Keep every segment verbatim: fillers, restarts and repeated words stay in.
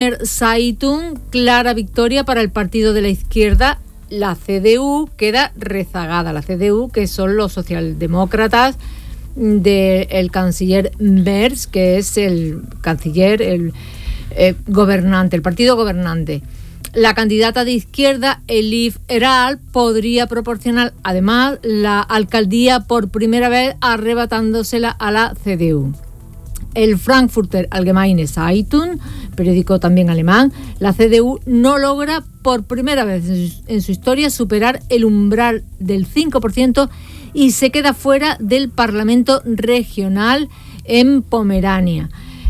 Allgemeine Zeitung, clara victoria para el partido de la izquierda. La C D U queda rezagada. La C D U, que son los socialdemócratas del canciller Merz, que es el canciller, el eh, gobernante, el partido gobernante. La candidata de izquierda, Elif Eral, podría proporcionar además la alcaldía por primera vez, arrebatándosela a la C D U. El Frankfurter Allgemeine Zeitung, periódico también alemán, la C D U no logra por primera vez en su historia superar el umbral del cinco por ciento y se queda fuera del Parlamento regional en Pomerania.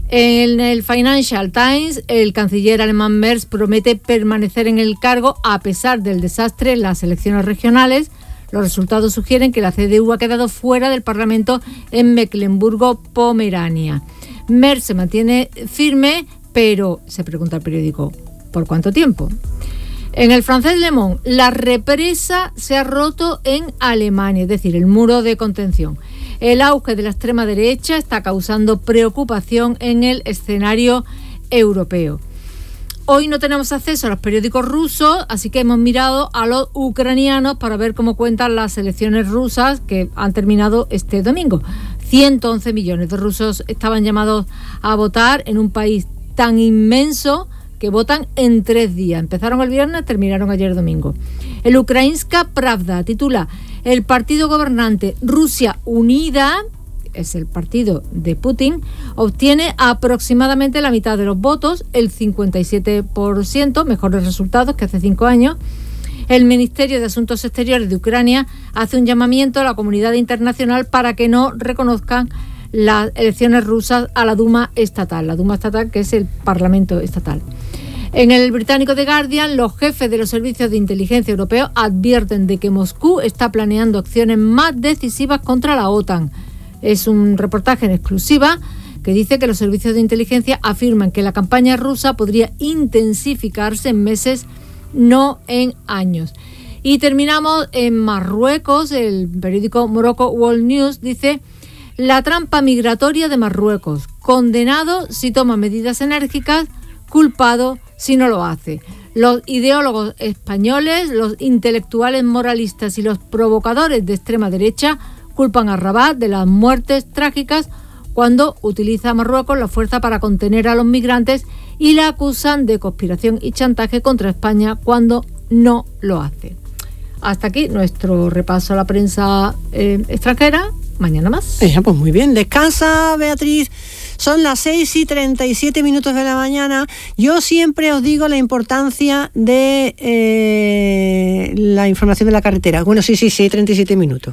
En el Financial Times, el canciller alemán Merz promete permanecer en el cargo a pesar del desastre en las elecciones regionales. Los resultados sugieren que la C D U ha quedado fuera del Parlamento en Mecklemburgo-Pomerania. Merz se mantiene firme, pero, se pregunta el periódico, ¿por cuánto tiempo? En el francés Le Monde, la represa se ha roto en Alemania, es decir, el muro de contención. El auge de la extrema derecha está causando preocupación en el escenario europeo. Hoy no tenemos acceso a los periódicos rusos, así que hemos mirado a los ucranianos para ver cómo cuentan las elecciones rusas que han terminado este domingo. ciento once millones de rusos estaban llamados a votar en un país tan inmenso que votan en tres días. Empezaron el viernes, terminaron ayer domingo. El Ukrainska Pravda titula: el partido gobernante Rusia Unida, es el partido de Putin, obtiene aproximadamente la mitad de los votos, el cincuenta y siete por ciento, mejores resultados que hace cinco años. El Ministerio de Asuntos Exteriores de Ucrania hace un llamamiento a la comunidad internacional para que no reconozcan las elecciones rusas a la Duma estatal, la Duma estatal, que es el Parlamento estatal. En el británico The Guardian, los jefes de los servicios de inteligencia europeos advierten de que Moscú está planeando acciones más decisivas contra la OTAN. Es un reportaje en exclusiva que dice que los servicios de inteligencia afirman que la campaña rusa podría intensificarse en meses, no en años. Y terminamos en Marruecos. El periódico Morocco World News dice: la trampa migratoria de Marruecos, condenado si toma medidas enérgicas, culpado si no lo hace. Los ideólogos españoles, los intelectuales moralistas y los provocadores de extrema derecha culpan a Rabat de las muertes trágicas cuando utiliza a Marruecos la fuerza para contener a los migrantes y la acusan de conspiración y chantaje contra España cuando no lo hace. Hasta aquí nuestro repaso a la prensa eh, extranjera. Mañana más. Eh, pues muy bien, descansa, Beatriz. Son las seis y treinta y siete minutos de la mañana. Yo siempre os digo la importancia de eh, la información de la carretera. Bueno, sí, sí, sí, treinta y siete minutos.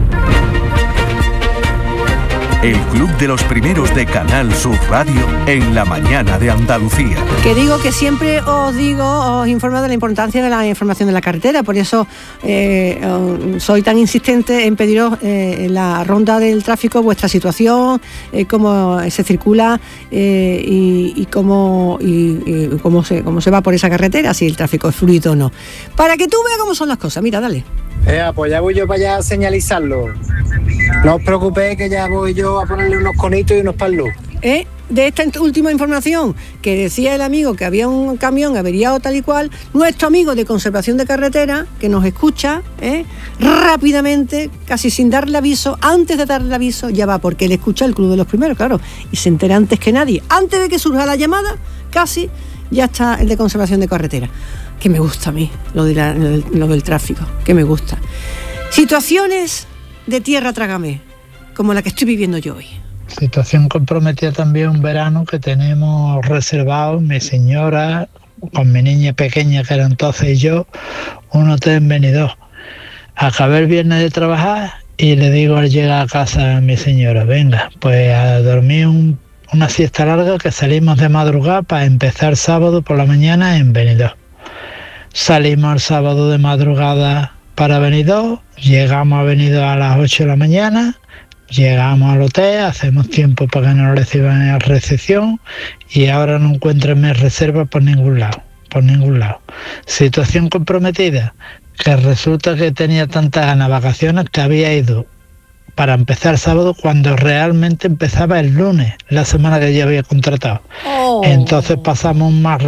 El Club de los Primeros de Canal Sur Radio en la mañana de Andalucía. Que digo que siempre os digo, os informo de la importancia de la información de la carretera, por eso eh, soy tan insistente en pediros eh, en la ronda del tráfico vuestra situación, eh, cómo se circula eh, y, y, cómo, y, y cómo, se, cómo se va por esa carretera, si el tráfico es fluido o no. Para que tú veas cómo son las cosas, mira, dale. Eh, pues ya voy yo para allá a señalizarlo. No os preocupéis que ya voy yo a ponerle unos conitos y unos palos. ¿Eh? De esta última información que decía el amigo que había un camión averiado tal y cual, nuestro amigo de Conservación de Carretera, que nos escucha, ¿eh? rápidamente, casi sin darle aviso, antes de darle aviso, ya va, porque él escucha el Club de los Primeros, claro, y se entera antes que nadie. Antes de que surja la llamada, casi ya está el de Conservación de Carretera. Que me gusta a mí, lo, de la, lo, del, lo del tráfico, que me gusta. Situaciones de tierra trágame, como la que estoy viviendo yo hoy. Situación comprometida también un verano que tenemos reservado, mi señora, con mi niña pequeña que era entonces y yo, un hotel en Benidorm. Acabé el viernes de trabajar y le digo al llegar a casa a mi señora, venga, pues a dormir un, una siesta larga que salimos de madrugada para empezar sábado por la mañana en Benidorm. Salimos el sábado de madrugada para Benidorm, llegamos a Benidorm a las ocho de la mañana, llegamos al hotel, hacemos tiempo para que nos reciban en la recepción y ahora no encuentro mis reservas por ningún lado, por ningún lado. Situación comprometida, que resulta que tenía tantas ganas de vacaciones que había ido para empezar sábado cuando realmente empezaba el lunes, la semana que yo había contratado. Oh. Entonces pasamos más